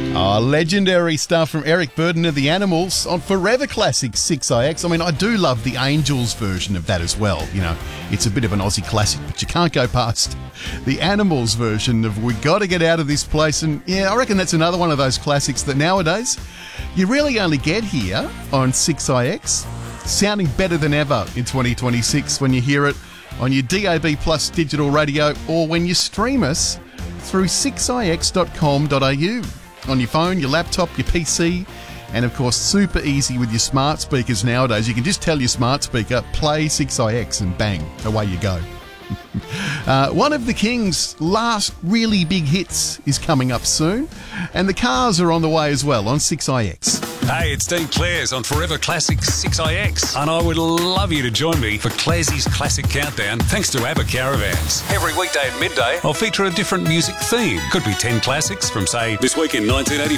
Oh, legendary stuff from Eric Burden of the Animals on Forever Classic 6IX. I mean, I do love the Angels version of that as well. You know, it's a bit of an Aussie classic, but you can't go past the Animals version of We Gotta Get Out of This Place. And yeah, I reckon that's another one of those classics that nowadays you really only get here on 6IX, sounding better than ever in 2026 when you hear it on your DAB Plus digital radio or when you stream us through 6ix.com.au. On your phone, your laptop, your PC, and of course super easy with your smart speakers nowadays. You can just tell your smart speaker, play 6IX, and bang, away you go. One of the King's last really big hits is coming up soon, and the Cars are on the way as well on 6IX. Hey, it's Dean Clares on Forever Classic 6IX, and I would love you to join me for Clarsey's Classic Countdown thanks to ABBA Caravans. Every weekday at midday, I'll feature a different music theme. Could be 10 classics from, say, this week in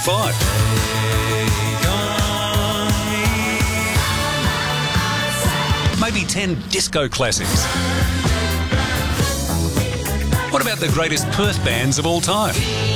1985. Maybe 10 disco classics. What about the greatest Perth bands of all time?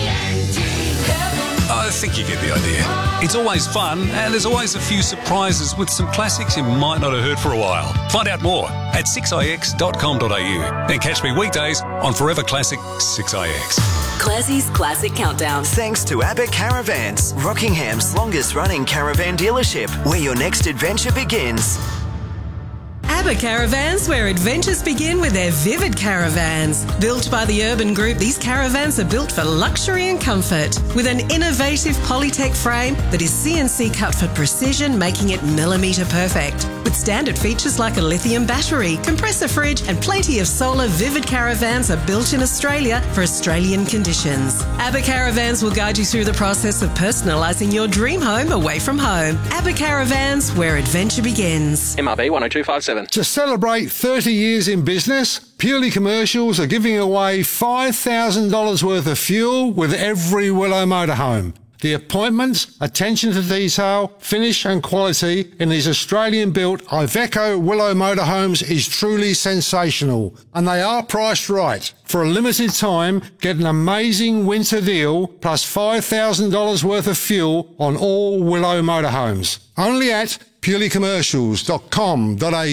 I think you get the idea. It's always fun, and there's always a few surprises with some classics you might not have heard for a while. Find out more at 6ix.com.au. Then catch me weekdays on Forever Classic 6IX. Classie's Classic Countdown. Thanks to ABBA Caravans, Rockingham's longest-running caravan dealership, where your next adventure begins. ABBA Caravans, where adventures begin with their Vivid Caravans. Built by the Urban Group, these caravans are built for luxury and comfort. With an innovative Polytech frame that is CNC cut for precision, making it millimetre perfect. With standard features like a lithium battery, compressor fridge, and plenty of solar, Vivid Caravans are built in Australia for Australian conditions. ABBA Caravans will guide you through the process of personalising your dream home away from home. ABBA Caravans, where adventure begins. MRB 10257. To celebrate 30 years in business, Purely Commercials are giving away $5,000 worth of fuel with every Willow motorhome. The appointments, attention to detail, finish and quality in these Australian-built Iveco Willow motorhomes is truly sensational, and they are priced right. For a limited time, get an amazing winter deal plus $5,000 worth of fuel on all Willow motorhomes. Only at purelycommercials.com.au.